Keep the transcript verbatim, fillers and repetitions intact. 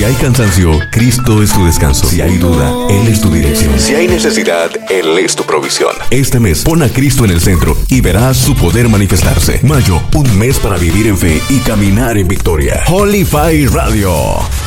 Si hay cansancio, Cristo es tu descanso. Si hay duda, Él es tu dirección. Si hay necesidad, Él es tu provisión. Este mes, pon a Cristo en el centro y verás su poder manifestarse. Mayo, un mes para vivir en fe y caminar en victoria. Holy Fire Radio.